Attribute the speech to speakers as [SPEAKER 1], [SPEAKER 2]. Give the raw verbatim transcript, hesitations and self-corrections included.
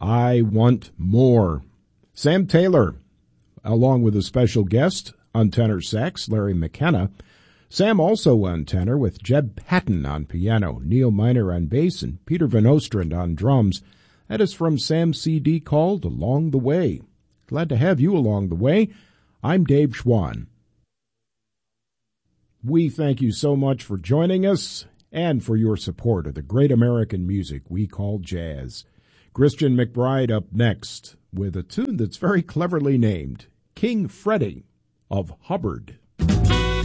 [SPEAKER 1] I Want More. Sam Taylor, along with a special guest on tenor sax, Larry McKenna. Sam also on tenor with Jeb Patton on piano, Neil Miner on bass, and Peter Van Ostrand on drums. That is from Sam's C D called Along the Way. Glad to have you along the way. I'm Dave Schwann. We thank you so much for joining us and for your support of the great American music we call jazz. Christian McBride up next with a tune that's very cleverly named King Freddie of Hubbard.